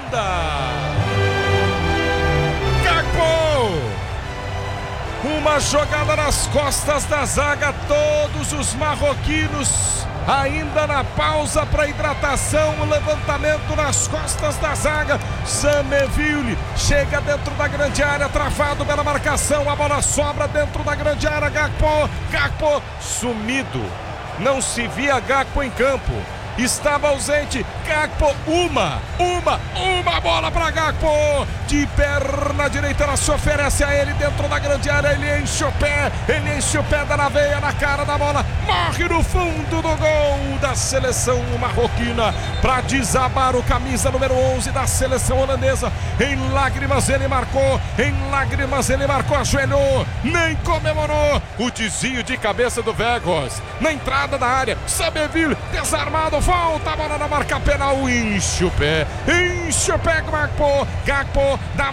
Holanda. Gakpo. Uma jogada nas costas da zaga, todos os marroquinos ainda na pausa para hidratação, o levantamento nas costas da zaga. Sameville chega dentro da grande área, travado pela marcação, a bola sobra dentro da grande área. Gakpo sumido, não se via Gakpo em campo, estava ausente. Gakpo, uma bola para Gakpo, de perna direita, ela se oferece a ele dentro da grande área, ele enche o pé, dá na veia, na cara da bola, morre no fundo do gol da seleção marroquina, para desabar o camisa número 11 da seleção holandesa. Em lágrimas ele marcou, ajoelhou, nem comemorou. O desvio de cabeça do Weghorst na entrada da área, Sameville desarmado, volta a bola na marca penal, enche o pé, Gakpo dá